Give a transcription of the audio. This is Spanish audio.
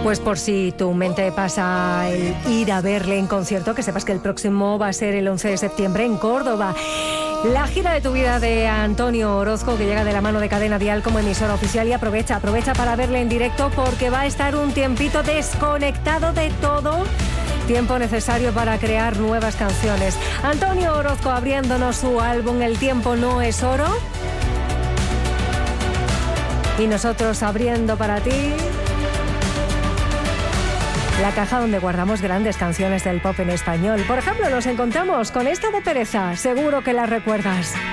Pues por si tu mente pasa el ir a verle en concierto, que sepas que el próximo va a ser el 11 de septiembre en Córdoba. La gira de tu vida de Antonio Orozco, que llega de la mano de Cadena Dial como emisora oficial, y aprovecha para verle en directo, porque va a estar un tiempito desconectado de todo. Tiempo necesario para crear nuevas canciones. Antonio Orozco abriéndonos su álbum El tiempo no es oro. Y nosotros abriendo para ti la caja donde guardamos grandes canciones del pop en español. Por ejemplo, nos encontramos con esta de Pereza. Seguro que la recuerdas.